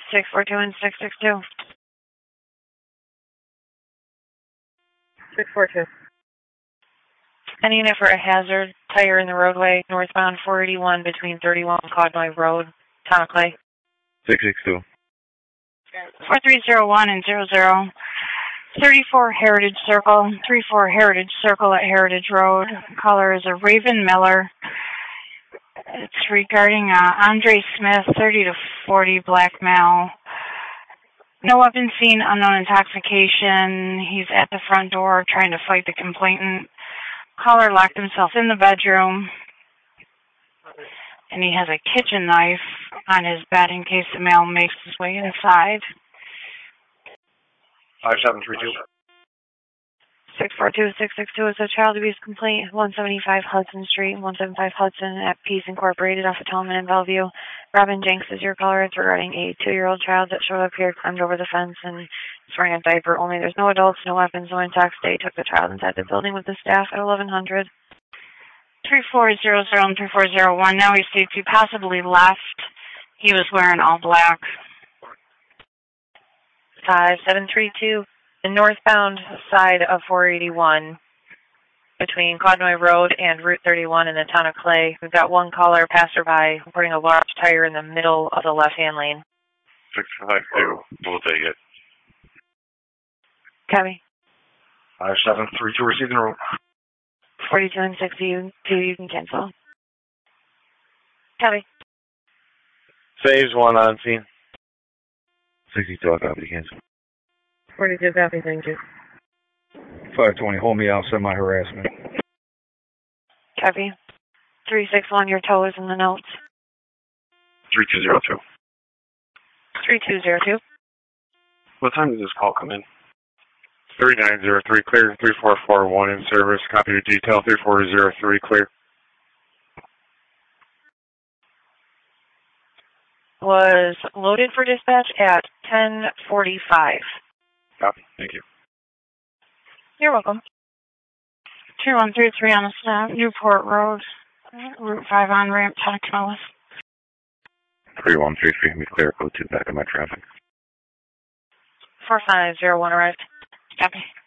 642 and 662. 642. Any unit for a hazard tire in the roadway, northbound 481 between 31 and Codnoy Road, Town of Clay. 662. 4301 and 00. 34 Heritage Circle, 34 Heritage Circle at Heritage Road. Caller is a Raven Miller. It's regarding Andre Smith, 30 to 40, black male. No weapon seen, unknown intoxication. He's at the front door trying to fight the complainant. Caller locked himself in the bedroom, and he has a kitchen knife on his bed in case the male makes his way inside. 5732. 642 662 is a child abuse complaint, 175 Hudson Street, 175 Hudson at Peace Incorporated off of Tillman and Bellevue. Robin Jenks is your caller. It's regarding a 2-year-old child that showed up here, climbed over the fence, and is wearing a diaper only. There's no adults, no weapons, no intoxicated. Took the child inside the building with the staff at 1100. 3400 and 3401. Now he states he possibly left. He was wearing all black. 5732. The northbound side of 481 between Codnoy Road and Route 31 in the Town of Clay. We've got one caller, passerby, putting a large tire in the middle of the left-hand lane. 652. We'll take it. Copy. 5732. Receiving room. 42 and 62, you can cancel. Copy. Saves one on scene. 62, I copy, cancel. 42, copy, thank you. 520, hold me out, semi-harassment. Copy. 361, your tow is in the notes. 3202. 3202. What time did this call come in? 3903, clear. 3441 in service. Copy to detail. 3403, clear. Was loaded for dispatch at 10:45. Copy. Thank you. You're welcome. 2133 on the stop, Newport Road, Route 5 on ramp, Tacoma. 3133, me clear. Code 2, back of my traffic. 4501 arrived. Copy.